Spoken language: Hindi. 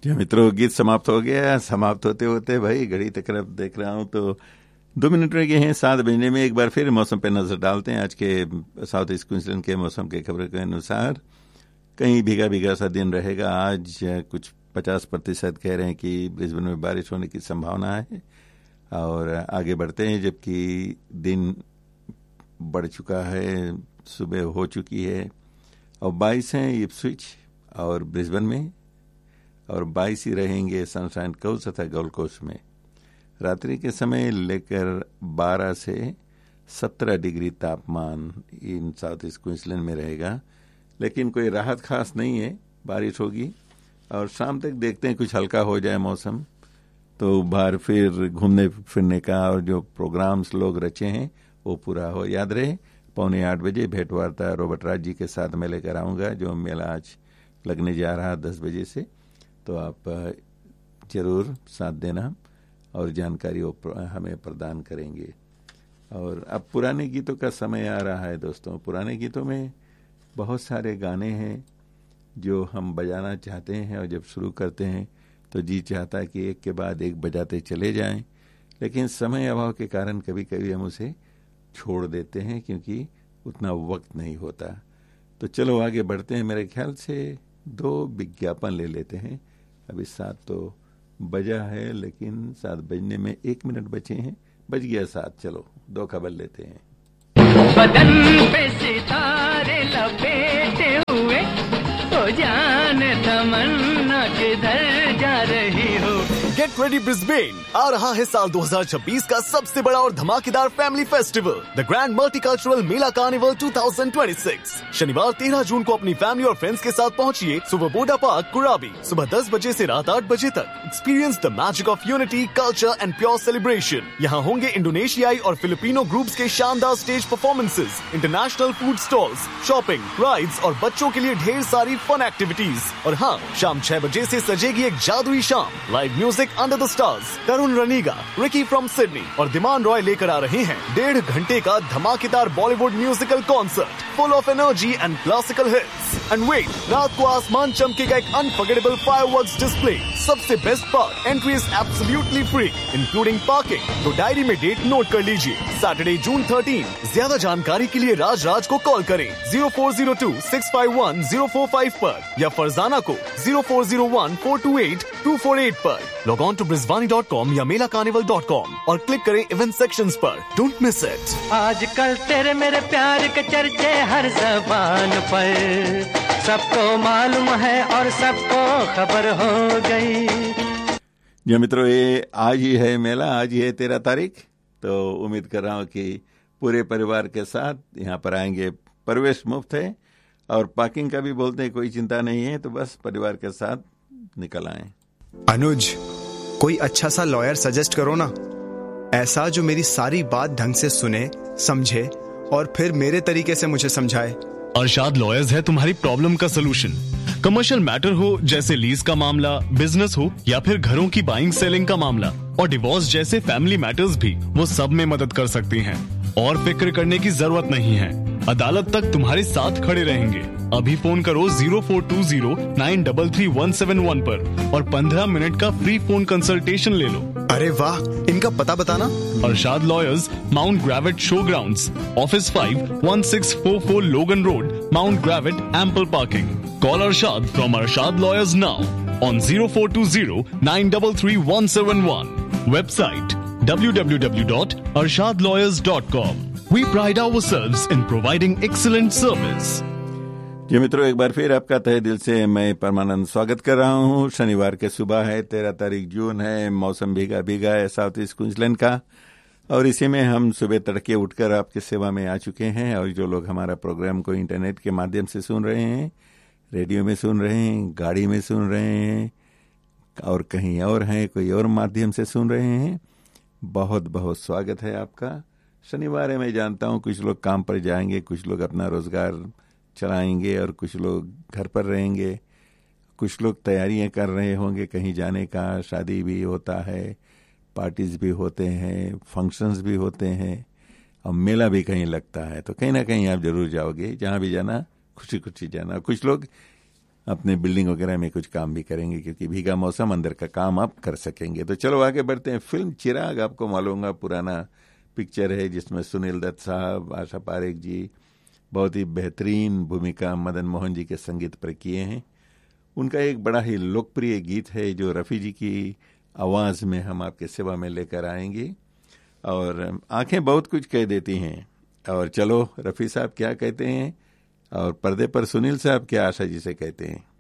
जी मित्रों, गीत समाप्त हो गया। समाप्त होते होते भाई घड़ी तक देख रहा हूं तो 2 मिनट रह गए हैं 7 बजने में। एक बार फिर मौसम पे नजर डालते हैं। आज के साउथ ईस्ट क्वींसलैंड के मौसम के खबर के अनुसार कहीं भीगा भीगा सा दिन रहेगा। आज कुछ 50% कह रहे हैं कि ब्रिस्बेन में बारिश होने की संभावना है। और आगे बढ़ते हैं, जबकि दिन बढ़ चुका है, सुबह हो चुकी है और 22 हैं इप्सविच और ब्रिस्बेन में, और 22 ही रहेंगे सनशाइन कोस्ट तथा गोल्ड कोस्ट में। रात्रि के समय लेकर 12 से 17 डिग्री तापमान इन साउथ ईस्ट क्वींसलैंड में रहेगा, लेकिन कोई राहत खास नहीं है। बारिश होगी और शाम तक देखते हैं कुछ हल्का हो जाए मौसम तो बाहर फिर घूमने फिरने का और जो प्रोग्राम्स लोग रचे हैं वो पूरा हो। याद रहे 7:45 बजे भेंटवार्ता रॉबर्ट राज जी के साथ मैं लेकर आऊँगा, जो मेला आज लगने जा रहा 10 बजे से। तो आप जरूर साथ देना और जानकारी हमें प्रदान करेंगे। और अब पुराने गीतों का समय आ रहा है दोस्तों। पुराने गीतों में बहुत सारे गाने हैं जो हम बजाना चाहते हैं और जब शुरू करते हैं तो जी चाहता है कि एक के बाद एक बजाते चले जाएं, लेकिन समय अभाव के कारण कभी कभी हम उसे छोड़ देते हैं क्योंकि उतना वक्त नहीं होता। तो चलो आगे बढ़ते हैं। मेरे ख्याल से 2 विज्ञापन ले लेते हैं। अभी 7 तो बजा है, लेकिन 7 बजने में 1 मिनट बचे हैं। बज गया 7। चलो 2 खबर लेते हैं। बदन पे सितारे लपेटे हुए तो जाने तमन्ना किधर जा रही हो। गेट रेडी ब्रिस्बेन, आ रहा है साल 2026 का सबसे बड़ा और धमाकेदार family festival, the grand multicultural Mela carnival 2026। शनिवार 13 जून को अपनी फैमिली और फ्रेंड्स के साथ पहुंचिए सुबह पार्क कुराबी, सुबह 10 बजे से रात 8 बजे तक। Experience the magic of unity, culture and pure celebration. यहाँ होंगे इंडोनेशियाई और फिलिपिनो ग्रुप्स के शानदार stage performances, international food stalls, shopping, rides और बच्चों के लिए ढेर सारी फन एक्टिविटीज। और हाँ, शाम 6 बजे से सजेगी एक जादुई शाम। Live music under the stars, Tarun रनीगा, Ricky from Sydney और दिमान रॉय लेकर आ रहे हैं 1.5 घंटे का धमाकेदार Bollywood musical concert full of energy and classical hits. And wait, रात को आसमान चमकेगा एक अनफॉरगेटेबल फायरवर्क्स डिस्प्ले। सबसे best part, entry is absolutely free including parking. तो डायरी में डेट नोट कर लीजिए, सैटरडे जून 13। ज्यादा जानकारी के लिए राज को कॉल करें 0402-651-045 पर या फरजाना को 0401-428-248 पर। लॉग ऑन टू brisbane.com या melacarnival.com और क्लिक करें इवेंट सेक्शंस पर। Don't miss it. आजकल तेरे मेरे प्यार के चर्चे हर ज़बान पर, सबको मालूम है और सबको खबर हो गई। जी मित्रों, ये आज ही है मेला, आज ही है 13 तारीख। तो उम्मीद कर रहा हूँ कि पूरे परिवार के साथ यहाँ पर आएंगे। प्रवेश मुफ्त है और पार्किंग का भी बोलते हैं कोई चिंता नहीं है, तो बस परिवार के साथ निकल आए। अनुज, कोई अच्छा सा लॉयर सजेस्ट करो ना, ऐसा जो मेरी सारी बात ढंग से सुने, समझे और फिर मेरे तरीके से मुझे समझाए। अरशाद लॉयर्स है तुम्हारी प्रॉब्लम का सलूशन। कमर्शियल मैटर हो जैसे लीज का मामला, बिजनेस हो या फिर घरों की बाइंग सेलिंग का मामला और डिवोर्स जैसे फैमिली मैटर्स भी, वो सब में मदद कर सकती हैं। और फिक्र करने की जरूरत नहीं है, अदालत तक तुम्हारे साथ खड़े रहेंगे। अभी फोन करो 0420-933-171 पर और 15 मिनट का फ्री फोन कंसल्टेशन ले लो। अरे वाह, इनका पता बताना। Arshad lawyers, mount ग्रेविट show grounds, office 5, 1644 लोगन road, mount ग्रेविट, ample parking. Call Arshad from Arshad lawyers now on 0420-933-171. Website www.arshadlawyers.com. We pride ourselves in providing excellent service. जी मित्रों, एक बार फिर आपका तहे दिल से मैं परमानंद स्वागत कर रहा हूँ। शनिवार के सुबह है, 13 तारीख जून है। मौसम भीगा भीगा है साउथ ईस्ट क्वींसलैंड का, और इसी में हम सुबह तड़के उठकर आपकी सेवा में आ चुके हैं। और जो लोग हमारा प्रोग्राम को इंटरनेट के माध्यम से सुन रहे हैं, रेडियो में सुन रहे हैं, गाड़ी में सुन रहे हैं और कहीं और हैं, कोई और माध्यम से सुन रहे हैं, बहुत बहुत स्वागत है आपका। शनिवार है, मैं जानता हूँ कुछ लोग काम पर जाएंगे, कुछ लोग अपना रोजगार चलाएंगे और कुछ लोग घर पर रहेंगे, कुछ लोग तैयारियां कर रहे होंगे कहीं जाने का। शादी भी होता है, पार्टीज भी होते हैं, फंक्शंस भी होते हैं और मेला भी कहीं लगता है। तो कहीं ना कहीं आप जरूर जाओगे, जहाँ भी जाना खुशी खुशी जाना। कुछ लोग अपने बिल्डिंग वगैरह में कुछ काम भी करेंगे, क्योंकि भीगा मौसम अंदर का काम आप कर सकेंगे। तो चलो आगे बढ़ते हैं। फिल्म चिराग आपको मालूम होगा, पुराना पिक्चर है जिसमें सुनील दत्त साहब, आशा पारेख जी बहुत ही बेहतरीन भूमिका मदन मोहन जी के संगीत पर किए हैं। उनका एक बड़ा ही लोकप्रिय गीत है जो रफ़ी जी की आवाज़ में हम आपके सेवा में लेकर आएंगे। और आंखें बहुत कुछ कह देती हैं। और चलो रफ़ी साहब क्या कहते हैं और पर्दे पर सुनील साहब क्या आशा जी से कहते हैं।